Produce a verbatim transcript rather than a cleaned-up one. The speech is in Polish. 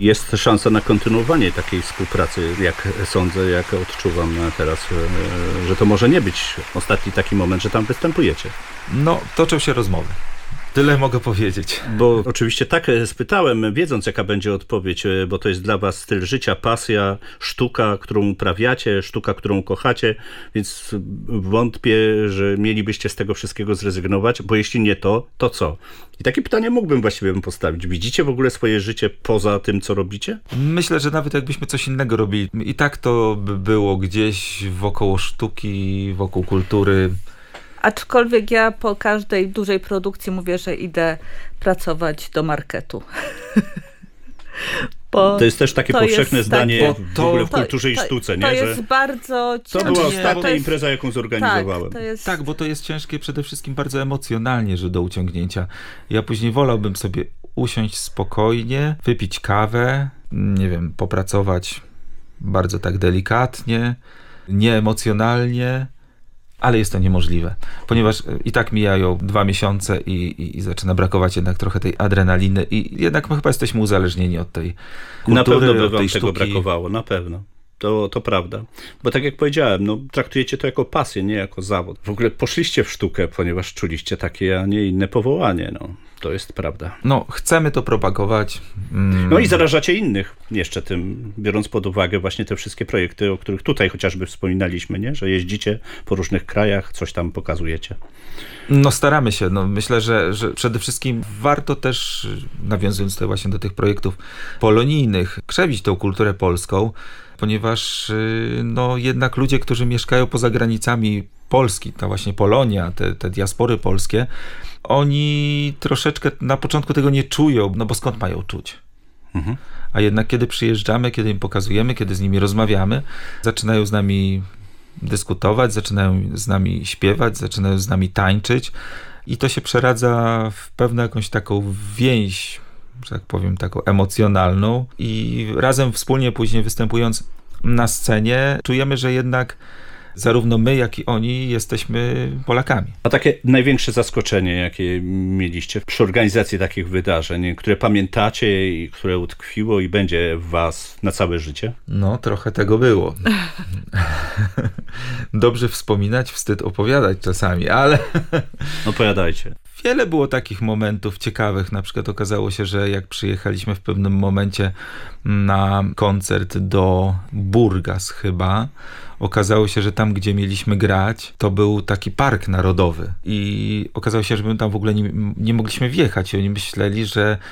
Jest szansa na kontynuowanie takiej współpracy, jak sądzę, jak odczuwam teraz, że to może nie być ostatni taki moment, że tam występujecie. No, toczą się rozmowy. Tyle mogę powiedzieć. Bo oczywiście tak spytałem, wiedząc jaka będzie odpowiedź, bo to jest dla was styl życia, pasja, sztuka, którą uprawiacie, sztuka, którą kochacie, więc wątpię, że mielibyście z tego wszystkiego zrezygnować, bo jeśli nie to, to co? I takie pytanie mógłbym właściwie postawić. Widzicie w ogóle swoje życie poza tym, co robicie? Myślę, że nawet jakbyśmy coś innego robili, i tak to by było gdzieś wokoło sztuki, wokół kultury. Aczkolwiek ja po każdej dużej produkcji mówię, że idę pracować do marketu. Bo to jest też takie powszechne jest zdanie takie, w ogóle w to, kulturze to, i sztuce, nie? To jest że bardzo ciężkie. to była nie, ostatnia to jest, impreza, jaką zorganizowałem. Tak, to jest... tak, bo to jest ciężkie przede wszystkim bardzo emocjonalnie, że do uciągnięcia. Ja później wolałbym sobie usiąść spokojnie, wypić kawę, nie wiem, popracować bardzo tak delikatnie, nieemocjonalnie, ale jest to niemożliwe, ponieważ i tak mijają dwa miesiące i, i, i zaczyna brakować jednak trochę tej adrenaliny i jednak my chyba jesteśmy uzależnieni od tej kultury, na pewno by od tej wam sztuki. tego brakowało, na pewno. To, to prawda. Bo tak jak powiedziałem, no, traktujecie to jako pasję, nie jako zawód. W ogóle poszliście w sztukę, ponieważ czuliście takie, a nie inne powołanie. No, to jest prawda. No, chcemy to propagować. Mm. No i zarażacie innych jeszcze tym, biorąc pod uwagę właśnie te wszystkie projekty, o których tutaj chociażby wspominaliśmy, nie? Że jeździcie po różnych krajach, coś tam pokazujecie. No staramy się. No, myślę, że, że przede wszystkim warto też, nawiązując tutaj właśnie do tych projektów polonijnych, krzewić tą kulturę polską, ponieważ no, jednak ludzie, którzy mieszkają poza granicami Polski, ta właśnie Polonia, te, te diaspory polskie, oni troszeczkę na początku tego nie czują, no bo skąd mają czuć? Mhm. A jednak kiedy przyjeżdżamy, kiedy im pokazujemy, kiedy z nimi rozmawiamy, zaczynają z nami dyskutować, zaczynają z nami śpiewać, zaczynają z nami tańczyć i to się przeradza w pewną jakąś taką więź, że tak powiem, taką emocjonalną i razem wspólnie później występując na scenie czujemy, że jednak zarówno my, jak i oni jesteśmy Polakami. A takie największe zaskoczenie, jakie mieliście przy organizacji takich wydarzeń, które pamiętacie i które utkwiło i będzie w was na całe życie? No, trochę tego było. Dobrze wspominać, wstyd opowiadać czasami, ale... Opowiadajcie. Wiele było takich momentów ciekawych. Na przykład okazało się, że jak przyjechaliśmy w pewnym momencie na koncert do Burgas chyba, okazało się, że tam, gdzie mieliśmy grać, to był taki park narodowy i okazało się, że my tam w ogóle nie, nie mogliśmy wjechać i oni myśleli, że